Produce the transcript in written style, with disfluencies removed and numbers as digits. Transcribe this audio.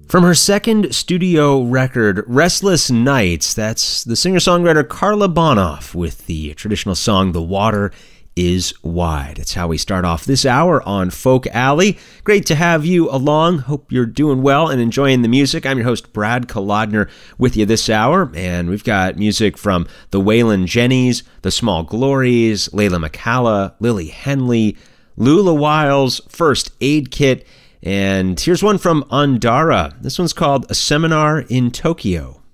From her second studio record, Restless Nights, that's the singer-songwriter Carla Bonoff with the traditional song, The Water is Wide. It's how we start off this hour on Folk Alley. Great to have you along. Hope you're doing well and enjoying the music. I'm your host, Brad Kolodner, with you this hour, and we've got music from the Waylon Jennys, the Small Glories, Layla McCalla, Lily Henley, Lula Wiles, First Aid Kit, and here's one from Andara. This one's called A Seminar in Tokyo.